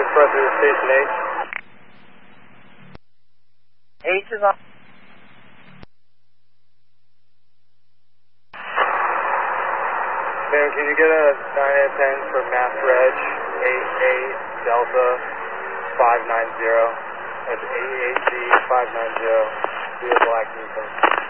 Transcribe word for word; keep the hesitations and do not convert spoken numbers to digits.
Express to Station H. H is on. Ma'am, can you get a nine eight ten for Mass Reg eight eight Delta five nine zero? That's eight eight D five nine zero. Be a black Nissan.